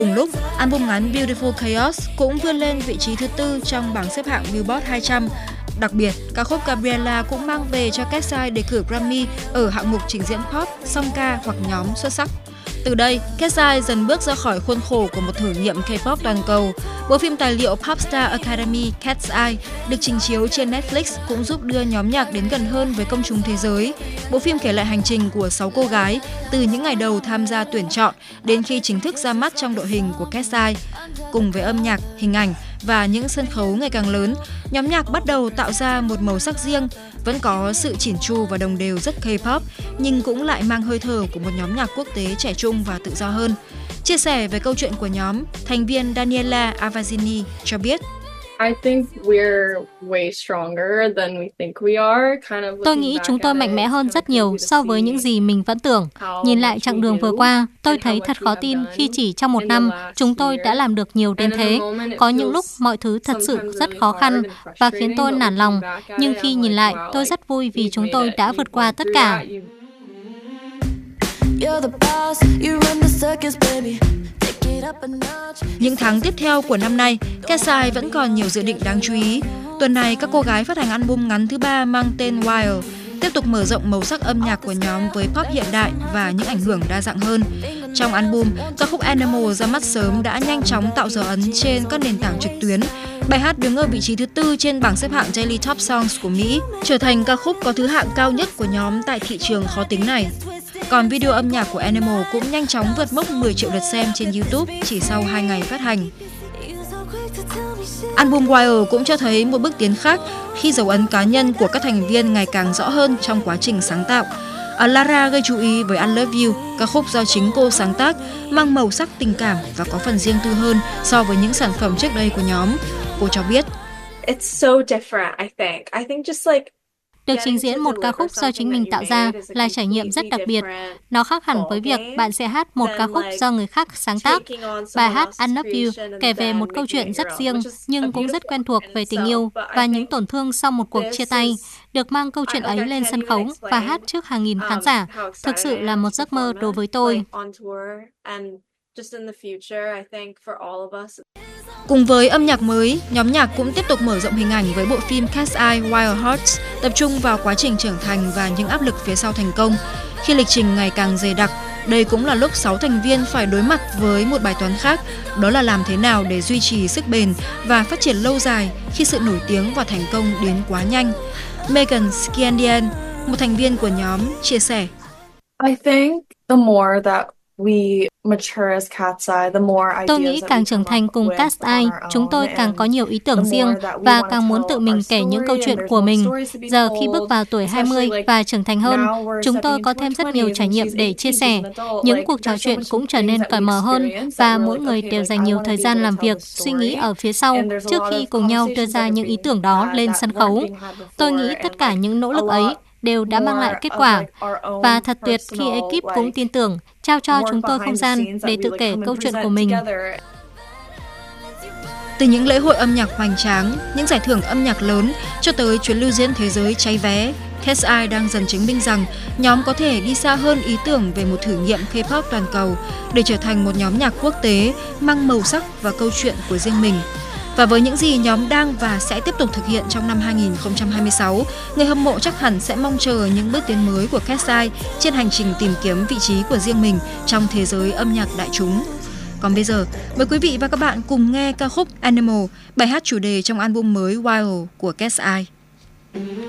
Cùng lúc, album ngắn Beautiful Chaos cũng vươn lên vị trí thứ 4 trong bảng xếp hạng Billboard 200. Đặc biệt, ca khúc Gabriella cũng mang về cho Cat's Eye đề cử Grammy ở hạng mục trình diễn pop, song ca hoặc nhóm xuất sắc. Từ đây, Cat's Eye dần bước ra khỏi khuôn khổ của một thử nghiệm K-pop toàn cầu. Bộ phim tài liệu Popstar Academy Cat's Eye được trình chiếu trên Netflix cũng giúp đưa nhóm nhạc đến gần hơn với công chúng thế giới. Bộ phim kể lại hành trình của 6 cô gái từ những ngày đầu tham gia tuyển chọn đến khi chính thức ra mắt trong đội hình của Cat's Eye. Cùng với âm nhạc, hình ảnh và những sân khấu ngày càng lớn, nhóm nhạc bắt đầu tạo ra một màu sắc riêng, vẫn có sự chỉn chu và đồng đều rất K-pop, nhưng cũng lại mang hơi thở của một nhóm nhạc quốc tế trẻ trung và tự do hơn. Chia sẻ về câu chuyện của nhóm, thành viên Daniela Avazzini cho biết: Tôi nghĩ chúng tôi mạnh mẽ hơn rất nhiều so với những gì mình vẫn tưởng. Nhìn lại chặng đường vừa qua, tôi thấy thật khó tin khi chỉ trong một năm chúng tôi đã làm được nhiều đến thế. Có những lúc mọi thứ thật sự rất khó khăn và khiến tôi nản lòng, nhưng khi nhìn lại, tôi rất vui vì chúng tôi đã vượt qua tất cả. Những tháng tiếp theo của năm nay, Cat's Eye vẫn còn nhiều dự định đáng chú ý. Tuần này, các cô gái phát hành album ngắn thứ 3 mang tên Wild, tiếp tục mở rộng màu sắc âm nhạc của nhóm với pop hiện đại và những ảnh hưởng đa dạng hơn. Trong album, ca khúc Animal ra mắt sớm đã nhanh chóng tạo dấu ấn trên các nền tảng trực tuyến. Bài hát đứng ở vị trí thứ 4 trên bảng xếp hạng Daily Top Songs của Mỹ, trở thành ca khúc có thứ hạng cao nhất của nhóm tại thị trường khó tính này. Còn video âm nhạc của Animal cũng nhanh chóng vượt mốc 10 triệu lượt xem trên YouTube chỉ sau 2 ngày phát hành. Album Wild cũng cho thấy một bước tiến khác khi dấu ấn cá nhân của các thành viên ngày càng rõ hơn trong quá trình sáng tạo. Lara gây chú ý với I Love You, ca khúc do chính cô sáng tác, mang màu sắc tình cảm và có phần riêng tư hơn so với những sản phẩm trước đây của nhóm. Cô cho biết: Được trình diễn một ca khúc do chính mình tạo ra là trải nghiệm rất đặc biệt. Nó khác hẳn với việc bạn sẽ hát một ca khúc do người khác sáng tác. Bài hát I Love You kể về một câu chuyện rất riêng nhưng cũng rất quen thuộc về tình yêu và những tổn thương sau một cuộc chia tay. Được mang câu chuyện ấy lên sân khấu và hát trước hàng nghìn khán giả thực sự là một giấc mơ đối với tôi. Cùng với âm nhạc mới, nhóm nhạc cũng tiếp tục mở rộng hình ảnh với bộ phim Cat's Eye Wild Hearts, tập trung vào quá trình trưởng thành và những áp lực phía sau thành công. Khi lịch trình ngày càng dày đặc, đây cũng là lúc 6 thành viên phải đối mặt với một bài toán khác, đó là làm thế nào để duy trì sức bền và phát triển lâu dài khi sự nổi tiếng và thành công đến quá nhanh. Megan Scandian, một thành viên của nhóm, chia sẻ: Tôi nghĩ càng trưởng thành cùng Cat's Eye, chúng tôi càng có nhiều ý tưởng riêng và càng muốn tự mình kể những câu chuyện của mình. Giờ khi bước vào tuổi 20 và trưởng thành hơn, chúng tôi có thêm rất nhiều trải nghiệm để chia sẻ. Những cuộc trò chuyện cũng trở nên cởi mở hơn và mỗi người đều dành nhiều thời gian làm việc, suy nghĩ ở phía sau trước khi cùng nhau đưa ra những ý tưởng đó lên sân khấu. Tôi nghĩ tất cả những nỗ lực ấy đều đã mang lại kết quả. Và thật tuyệt khi ekip cũng tin tưởng, trao cho chúng tôi không gian để tự kể câu chuyện của mình. Từ những lễ hội âm nhạc hoành tráng, những giải thưởng âm nhạc lớn cho tới chuyến lưu diễn thế giới cháy vé, Cat's Eye đang dần chứng minh rằng nhóm có thể đi xa hơn ý tưởng về một thử nghiệm K-pop toàn cầu để trở thành một nhóm nhạc quốc tế mang màu sắc và câu chuyện của riêng mình. Và với những gì nhóm đang và sẽ tiếp tục thực hiện trong năm 2026, người hâm mộ chắc hẳn sẽ mong chờ những bước tiến mới của Cat's Eye trên hành trình tìm kiếm vị trí của riêng mình trong thế giới âm nhạc đại chúng. Còn bây giờ, mời quý vị và các bạn cùng nghe ca khúc Animal, bài hát chủ đề trong album mới Wild của Cat's Eye.